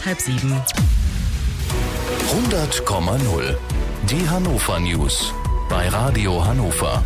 6:30. 100,0. Die Hannover News bei Radio Hannover.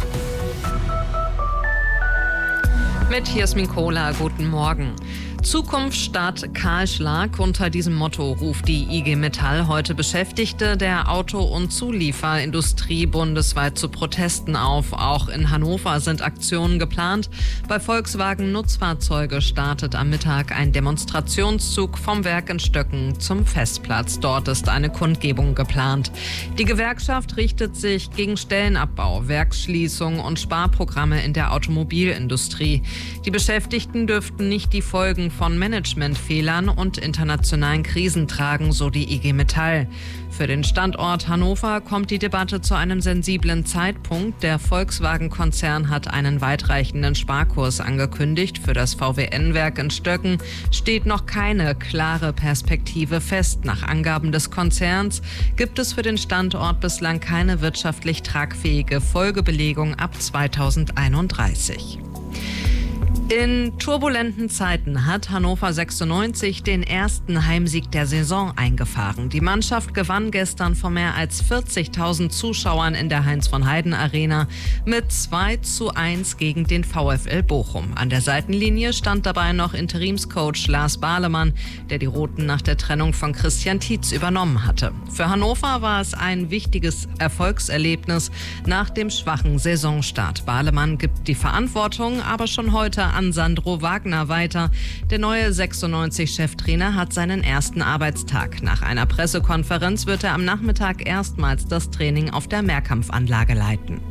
Mit Jasmin Kohler, guten Morgen. Zukunftsstadt Kahlschlag. Unter diesem Motto ruft die IG Metall heute Beschäftigte der Auto- und Zulieferindustrie bundesweit zu Protesten auf. Auch in Hannover sind Aktionen geplant. Bei Volkswagen Nutzfahrzeuge startet am Mittag ein Demonstrationszug vom Werk in Stöcken zum Festplatz. Dort ist eine Kundgebung geplant. Die Gewerkschaft richtet sich gegen Stellenabbau, Werksschließung und Sparprogramme in der Automobilindustrie. Die Beschäftigten dürften nicht die Folgen von Managementfehlern und internationalen Krisen tragen, so die IG Metall. Für den Standort Hannover kommt die Debatte zu einem sensiblen Zeitpunkt. Der Volkswagen-Konzern hat einen weitreichenden Sparkurs angekündigt. Für das VWN-Werk in Stöcken steht noch keine klare Perspektive fest. Nach Angaben des Konzerns gibt es für den Standort bislang keine wirtschaftlich tragfähige Folgebelegung ab 2031. In turbulenten Zeiten hat Hannover 96 den ersten Heimsieg der Saison eingefahren. Die Mannschaft gewann gestern vor mehr als 40.000 Zuschauern in der Heinz-von-Heiden-Arena mit 2:1 gegen den VfL Bochum. An der Seitenlinie stand dabei noch Interimscoach Lars Bahlemann, der die Roten nach der Trennung von Christian Tietz übernommen hatte. Für Hannover war es ein wichtiges Erfolgserlebnis nach dem schwachen Saisonstart. Bahlemann gibt die Verantwortung aber schon heute an Sandro Wagner weiter. Der neue 96-Cheftrainer hat seinen ersten Arbeitstag. Nach einer Pressekonferenz wird er am Nachmittag erstmals das Training auf der Mehrkampfanlage leiten.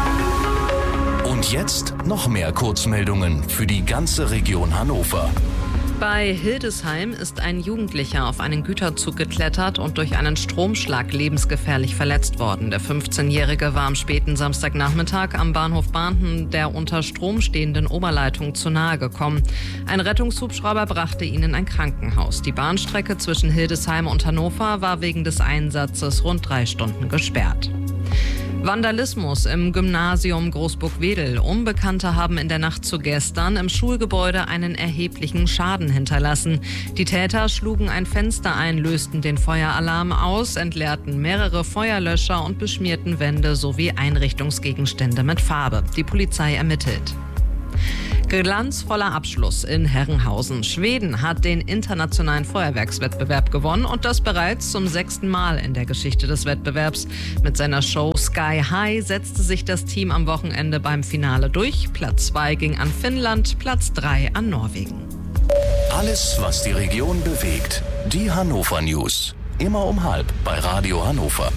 Und jetzt noch mehr Kurzmeldungen für die ganze Region Hannover. Bei Hildesheim ist ein Jugendlicher auf einen Güterzug geklettert und durch einen Stromschlag lebensgefährlich verletzt worden. Der 15-Jährige war am späten Samstagnachmittag am Bahnhof Bahnten der unter Strom stehenden Oberleitung zu nahe gekommen. Ein Rettungshubschrauber brachte ihn in ein Krankenhaus. Die Bahnstrecke zwischen Hildesheim und Hannover war wegen des Einsatzes rund 3 Stunden gesperrt. Vandalismus im Gymnasium Großburg-Wedel. Unbekannte haben in der Nacht zu gestern im Schulgebäude einen erheblichen Schaden hinterlassen. Die Täter schlugen ein Fenster ein, lösten den Feueralarm aus, entleerten mehrere Feuerlöscher und beschmierten Wände sowie Einrichtungsgegenstände mit Farbe. Die Polizei ermittelt. Glanzvoller Abschluss in Herrenhausen. Schweden hat den internationalen Feuerwerkswettbewerb gewonnen und das bereits zum 6. Mal in der Geschichte des Wettbewerbs. Mit seiner Show Sky High setzte sich das Team am Wochenende beim Finale durch. Platz 2 ging an Finnland, Platz 3 an Norwegen. Alles, was die Region bewegt. Die Hannover News. Immer um 12:30 bei Radio Hannover.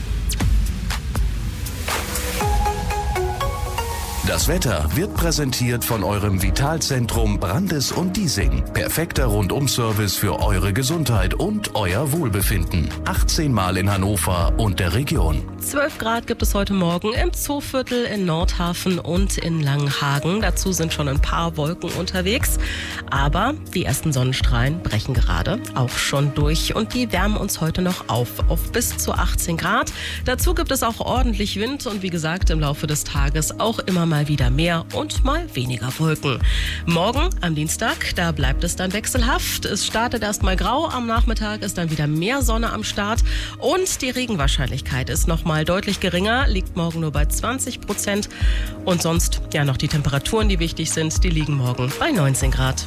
Das Wetter wird präsentiert von eurem Vitalzentrum Brandes und Diesing. Perfekter Rundum-Service für eure Gesundheit und euer Wohlbefinden. 18 Mal in Hannover und der Region. 12 Grad gibt es heute Morgen im Zooviertel, in Nordhafen und in Langenhagen. Dazu sind schon ein paar Wolken unterwegs. Aber die ersten Sonnenstrahlen brechen gerade auch schon durch und die wärmen uns heute noch auf bis zu 18 Grad. Dazu gibt es auch ordentlich Wind und wie gesagt im Laufe des Tages auch immer mal wieder mehr und mal weniger Wolken. Morgen am Dienstag, da bleibt es dann wechselhaft. Es startet erstmal grau, am Nachmittag ist dann wieder mehr Sonne am Start und die Regenwahrscheinlichkeit ist nochmal deutlich geringer, liegt morgen nur bei 20%. Und sonst ja noch die Temperaturen, die wichtig sind, die liegen morgen bei 19 Grad.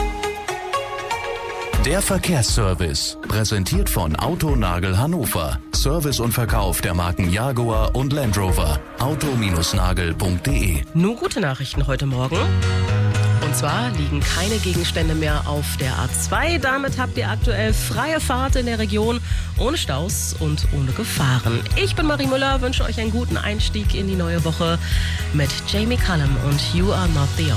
Der Verkehrsservice, präsentiert von Autonagel Hannover. Service und Verkauf der Marken Jaguar und Land Rover. auto-nagel.de. Nur gute Nachrichten heute Morgen. Und zwar liegen keine Gegenstände mehr auf der A2. Damit habt ihr aktuell freie Fahrt in der Region, ohne Staus und ohne Gefahren. Ich bin Marie Müller, wünsche euch einen guten Einstieg in die neue Woche mit Jamie Cullum und You Are Not the Only.